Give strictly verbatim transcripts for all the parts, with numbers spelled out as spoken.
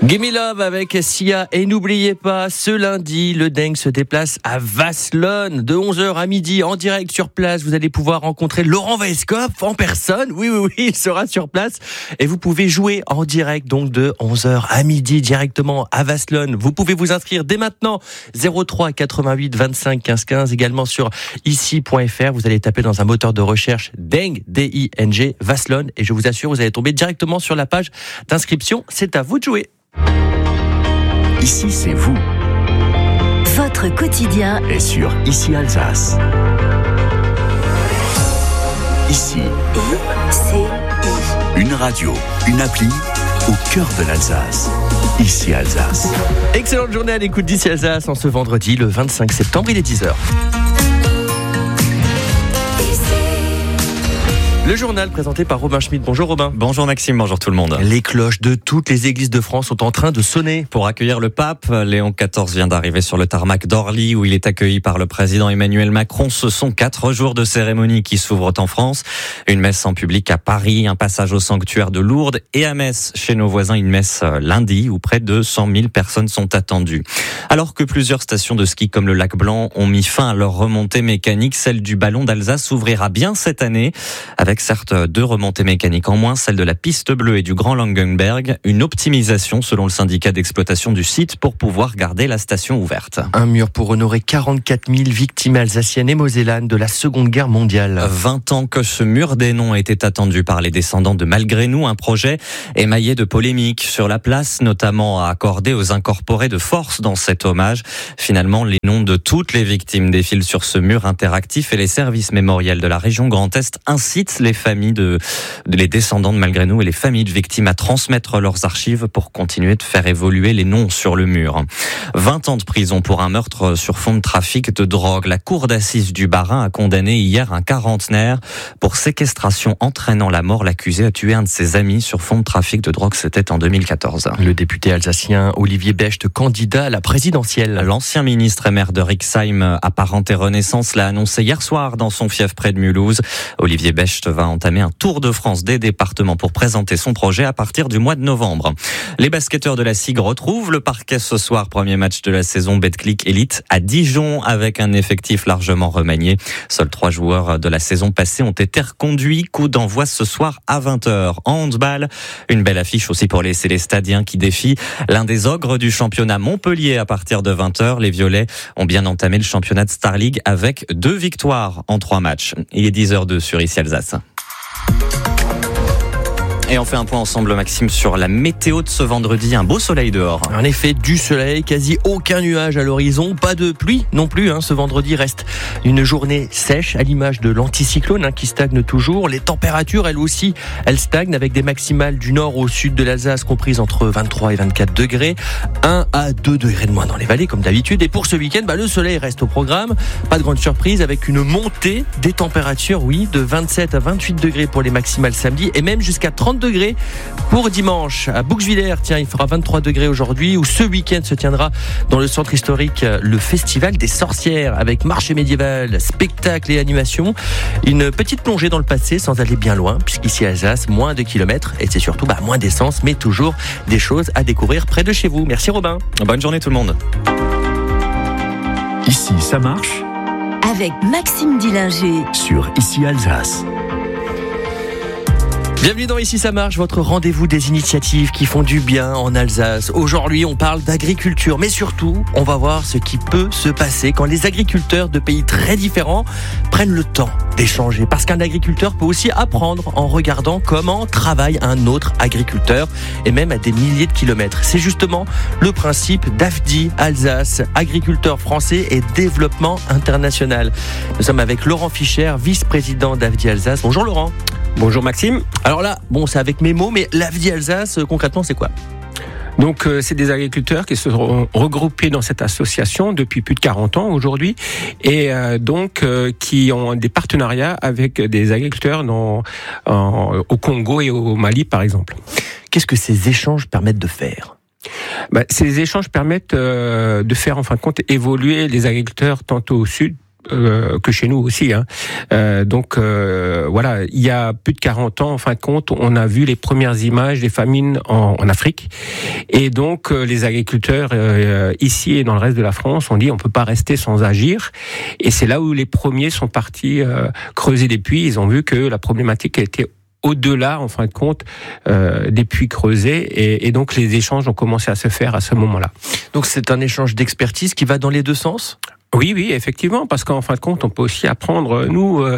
Gimme Love avec Sia. Et n'oubliez pas, ce lundi, le Deng se déplace à Vasselonne de onze heures à midi en direct sur place. Vous allez pouvoir rencontrer Laurent Weisskopf en personne. Oui, oui, oui, il sera sur place. Et vous pouvez jouer en direct donc de onze heures à midi directement à Vasselonne. Vous pouvez vous inscrire dès maintenant. zéro trois quatre-vingt-huit vingt-cinq quinze quinze. Également sur ici point f r. Vous allez taper dans un moteur de recherche Deng, D I N G, Vasselonne. Et je vous assure, vous allez tomber directement sur la page d'inscription. C'est à vous de jouer. Ici, c'est vous. Votre quotidien est sur Ici Alsace. Ici, I C I. Une radio, une appli au cœur de l'Alsace. Ici Alsace. Excellente journée à l'écoute d'Ici Alsace en ce vendredi, le vingt-cinq septembre, il est dix heures. Le journal présenté par Robin Schmitt. Bonjour Robin. Bonjour Maxime, bonjour tout le monde. Les cloches de toutes les églises de France sont en train de sonner. Pour accueillir le pape, Léon quatorze vient d'arriver sur le tarmac d'Orly où il est accueilli par le président Emmanuel Macron. Ce sont quatre jours de cérémonie qui s'ouvrent en France. Une messe en public à Paris, un passage au sanctuaire de Lourdes et à Metz, chez nos voisins, une messe lundi où près de cent mille personnes sont attendues. Alors que plusieurs stations de ski comme le Lac Blanc ont mis fin à leur remontée mécanique, celle du Ballon d'Alsace s'ouvrira bien cette année avec certes deux remontées mécaniques en moins, celle de la piste bleue et du Grand Langenberg, une optimisation selon le syndicat d'exploitation du site pour pouvoir garder la station ouverte. Un mur pour honorer quarante-quatre mille victimes alsaciennes et mosellanes de la Seconde Guerre mondiale. vingt ans que ce mur des noms était attendu par les descendants de Malgré nous, un projet émaillé de polémiques sur la place, notamment à accorder aux incorporés de force dans cet hommage. Finalement, les noms de toutes les victimes défilent sur ce mur interactif et les services mémoriels de la région Grand Est incitent les familles de, de les descendants de Malgré nous et les familles de victimes à transmettre leurs archives pour continuer de faire évoluer les noms sur le mur. vingt ans de prison pour un meurtre sur fond de trafic de drogue. La cour d'assises du Bas-Rhin a condamné hier un quarantenaire pour séquestration entraînant la mort. L'accusé a tué un de ses amis sur fond de trafic de drogue. C'était en deux mille quatorze. Le député alsacien Olivier Becht, candidat à la présidentielle. L'ancien ministre et maire de Rixheim, apparenté Renaissance, l'a annoncé hier soir dans son fief près de Mulhouse. Olivier Becht va entamer un tour de France des départements pour présenter son projet à partir du mois de novembre. Les basketteurs de la SIG retrouvent le parquet ce soir. Premier match de la saison Betclic Elite à Dijon avec un effectif largement remanié. Seuls trois joueurs de la saison passée ont été reconduits. Coup d'envoi ce soir à vingt heures. En handball, une belle affiche aussi pour les Célestadiens qui défient l'un des ogres du championnat Montpellier à partir de vingt heures. Les Violets ont bien entamé le championnat de Star League avec deux victoires en trois matchs. Il est dix heures deux sur Ici Alsace. Et on fait un point ensemble, Maxime, sur la météo de ce vendredi. Un beau soleil dehors. En effet, du soleil, quasi aucun nuage à l'horizon, pas de pluie non plus. Hein. Ce vendredi reste une journée sèche, à l'image de l'anticyclone hein, qui stagne toujours. Les températures, elles aussi, elles stagnent avec des maximales du nord au sud de l'Alsace comprises entre vingt-trois et vingt-quatre degrés. un à deux degrés de moins dans les vallées, comme d'habitude. Et pour ce week-end, bah, le soleil reste au programme. Pas de grande surprise avec une montée des températures, oui, de vingt-sept à vingt-huit degrés pour les maximales samedi et même jusqu'à trente degrés pour dimanche. À Bouxwiller, tiens, il fera vingt-trois degrés aujourd'hui, où ce week-end se tiendra dans le centre historique le Festival des Sorcières avec marché médiéval, spectacle et animation. Une petite plongée dans le passé sans aller bien loin, puisqu'ici à Alsace, moins de kilomètres et c'est surtout bah, moins d'essence, mais toujours des choses à découvrir près de chez vous. Merci Robin. Bonne journée tout le monde. Ici, ça marche avec Maxime Dillinger sur Ici Alsace. Bienvenue dans Ici ça marche, votre rendez-vous des initiatives qui font du bien en Alsace. Aujourd'hui, on parle d'agriculture, mais surtout, on va voir ce qui peut se passer quand les agriculteurs de pays très différents prennent le temps d'échanger. Parce qu'un agriculteur peut aussi apprendre en regardant comment travaille un autre agriculteur, et même à des milliers de kilomètres. C'est justement le principe d'A F D I Alsace, agriculteur français et développement international. Nous sommes avec Laurent Fischer, vice-président d'A F D I Alsace. Bonjour Laurent. Bonjour Maxime. Alors là, bon, c'est avec mes mots, mais l'A F D I Alsace, concrètement, c'est quoi ? Donc, euh, c'est des agriculteurs qui se sont regroupés dans cette association depuis plus de quarante ans aujourd'hui, et euh, donc euh, qui ont des partenariats avec des agriculteurs dans, en, au Congo et au Mali, par exemple. Qu'est-ce que ces échanges permettent de faire ? Bah, ces échanges permettent euh, de faire, en fin de compte, évoluer les agriculteurs tantôt au sud, euh, que chez nous aussi. Hein. Euh, donc euh, voilà, il y a plus de quarante ans, en fin de compte, on a vu les premières images des famines en, en Afrique. Et donc euh, les agriculteurs euh, ici et dans le reste de la France ont dit on peut pas rester sans agir. Et c'est là où les premiers sont partis euh, creuser des puits. Ils ont vu que la problématique était au-delà, en fin de compte, euh, des puits creusés. Et, et donc, les échanges ont commencé à se faire à ce moment-là. Donc, c'est un échange d'expertise qui va dans les deux sens ? Oui, oui, effectivement, parce qu'en fin de compte, on peut aussi apprendre, nous, euh,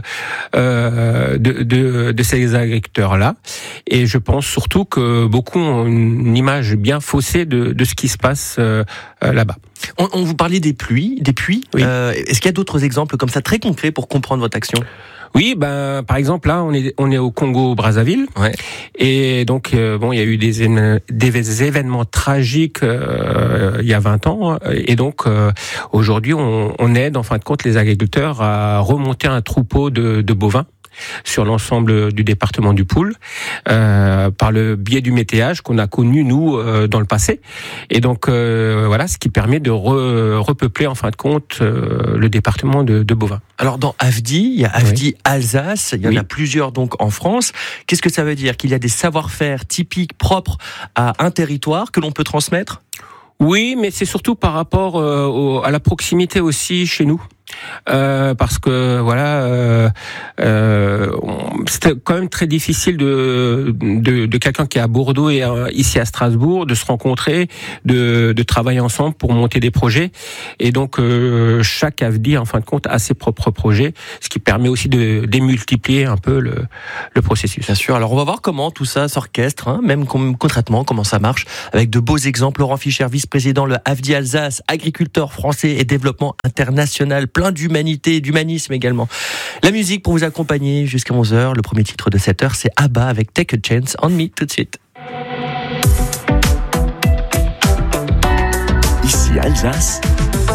euh, de, de, de ces agriculteurs-là. Et je pense surtout que beaucoup ont une image bien faussée de, de ce qui se passe euh, là-bas. On, on vous parlait des pluies, des puits. Oui. Euh, est-ce qu'il y a d'autres exemples comme ça, très concrets, pour comprendre votre action ? Oui, ben par exemple là on est on est au Congo-Brazzaville, ouais. Et donc euh, bon il y a eu des, des événements tragiques euh, il y a vingt ans, et donc euh, aujourd'hui on, on aide en fin de compte les agriculteurs à remonter un troupeau de, de bovins sur l'ensemble du département du Poul, euh, par le biais du météage qu'on a connu nous euh, dans le passé, et donc euh, voilà, ce qui permet de re, repeupler en fin de compte euh, le département de, de bovins. Alors dans AFDI, il y a AFDI oui. Alsace, il y en oui. a plusieurs donc en France. Qu'est-ce que ça veut dire ? Qu'il y a des savoir-faire typiques propres à un territoire que l'on peut transmettre ? Oui, mais c'est surtout par rapport euh, au, à la proximité aussi chez nous. Euh, parce que voilà, euh, euh, c'était quand même très difficile de de, de quelqu'un qui est à Bordeaux et euh, ici à Strasbourg de se rencontrer, de de travailler ensemble pour monter des projets. Et donc euh, chaque AFDI en fin de compte a ses propres projets, ce qui permet aussi de démultiplier un peu le le processus. Bien sûr. Alors on va voir comment tout ça s'orchestre, hein, même concrètement comment ça marche, avec de beaux exemples. Laurent Fischer, vice-président le AFDI Alsace, agriculteur français et développement international, plein d'humanité, d'humanisme également. La musique pour vous accompagner jusqu'à onze heures. Le premier titre de cette heure, c'est ABBA avec Take a Chance on Me, tout de suite. Ici Alsace,